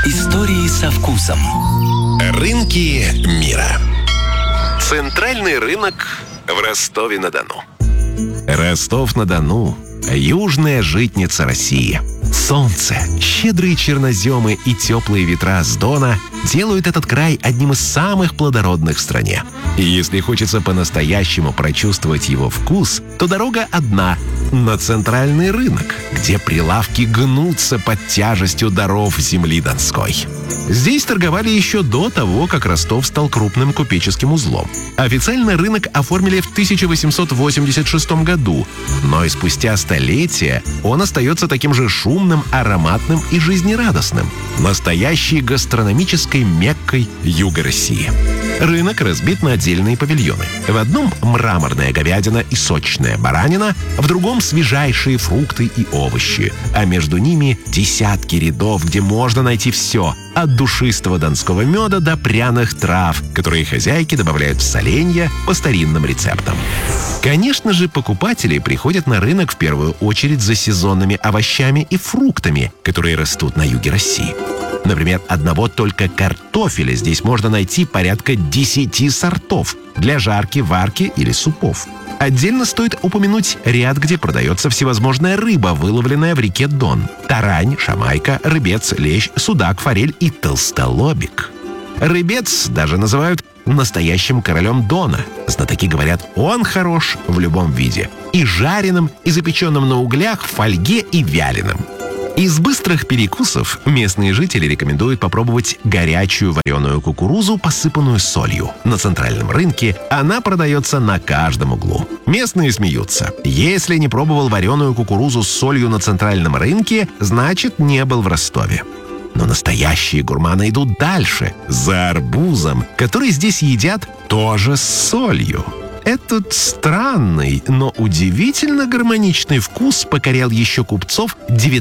Истории со вкусом. Рынки мира. Центральный рынок в Ростове-на-Дону. Ростов-на-Дону – южная житница России. Солнце, щедрые черноземы и теплые ветра с Дона делают этот край одним из самых плодородных в стране. И если хочется по-настоящему прочувствовать его вкус, то дорога одна – на центральный рынок, где прилавки гнутся под тяжестью даров земли донской. Здесь торговали еще до того, как Ростов стал крупным купеческим узлом. Официально рынок оформили в 1886 году, но и спустя столетия он остается таким же шумным, ароматным и жизнерадостным. Настоящей гастрономической Меккой юга России. Рынок разбит на отдельные павильоны. В одном мраморная говядина и сочная баранина, в другом свежайшие фрукты и овощи, а между ними десятки рядов, где можно найти все, от душистого донского меда до пряных трав, которые хозяйки добавляют в соленья по старинным рецептам. Конечно же, покупатели приходят на рынок в первую очередь за сезонными овощами и фруктами, которые растут на юге России. Например, одного только картофеля здесь можно найти порядка 10 сортов для жарки, варки или супов. Отдельно стоит упомянуть ряд, где продается всевозможная рыба, выловленная в реке Дон. Тарань, шамайка, рыбец, лещ, судак, форель и толстолобик. Рыбец даже называют настоящим королем Дона. Знатоки говорят, он хорош в любом виде. И жареным, и запеченным на углях, в фольге и вяленым. Из быстрых перекусов местные жители рекомендуют попробовать горячую вареную кукурузу, посыпанную солью. На центральном рынке она продается на каждом углу. Местные смеются. Если не пробовал вареную кукурузу с солью на центральном рынке, значит, не был в Ростове. Но настоящие гурманы идут дальше, за арбузом, который здесь едят тоже с солью. Этот странный, но удивительно гармоничный вкус покорял еще купцов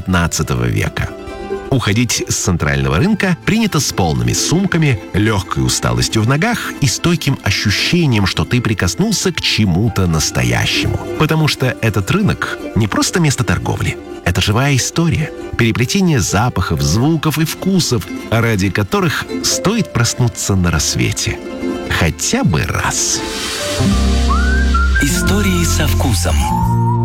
XIX века. Уходить с центрального рынка принято с полными сумками, легкой усталостью в ногах и стойким ощущением, что ты прикоснулся к чему-то настоящему. Потому что этот рынок не просто место торговли. Это живая история, переплетение запахов, звуков и вкусов, ради которых стоит проснуться на рассвете. Хотя бы раз. Истории со вкусом.